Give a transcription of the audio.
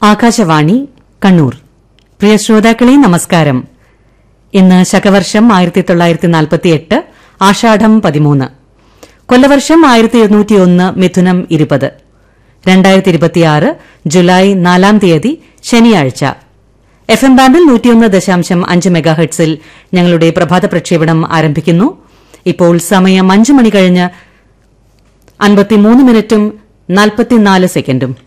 ആകാശവാണി കണ്ണൂർ. പ്രിയ ശ്രോതാക്കളെ നമസ്കാരം. ഇന്ന് ശകവർഷം 1948 ആഷാഢം 13, കൊല്ലവർഷം 1201 മിഥുനം 20, 2026 ജൂലൈ 4 ശനിയാഴ്ച. എഫ് എം ബാൻഡിൽ 101.5 മെഗാഹെർട്സിൽ ഞങ്ങളുടെ പ്രഭാത പ്രക്ഷേപണം ആരംഭിക്കുന്നു. ഇപ്പോൾ സമയം 5 മണി കഴിഞ്ഞ് 53 മിനിറ്റും 44 സെക്കൻഡും.